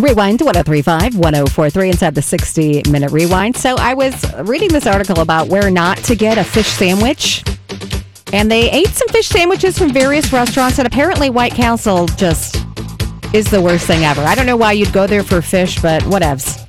Rewind to 1035 1043 inside the 60-minute rewind. So I was reading this article about where not to get a fish sandwich. And they ate some fish sandwiches from various restaurants, and apparently White Castle just is the worst thing ever. I don't know why you'd go there for fish, but whatevs.